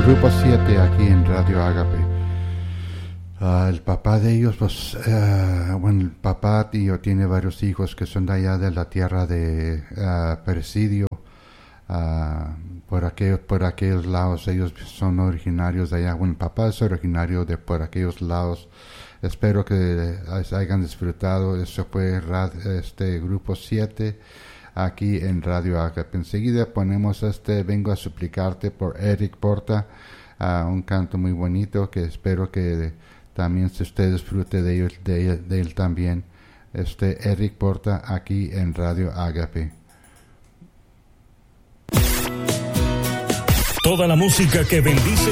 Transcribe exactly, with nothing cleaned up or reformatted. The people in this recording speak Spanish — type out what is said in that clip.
Grupo siete aquí en Radio Agape. Uh, el papá de ellos, pues, uh, bueno, el papá tío tiene varios hijos que son de allá de la tierra de uh, Presidio, uh, por aquellos, por aquellos lados. Ellos son originarios de allá. Bueno, el papá es originario de por aquellos lados. Espero que hayan disfrutado. Eso fue este Grupo siete aquí en Radio Agape. Enseguida ponemos este Vengo a suplicarte por Eric Porta, uh, un canto muy bonito que espero que también si usted disfrute de él, de él, de él también. Este Eric Porta aquí en Radio Agape. Toda la música que bendice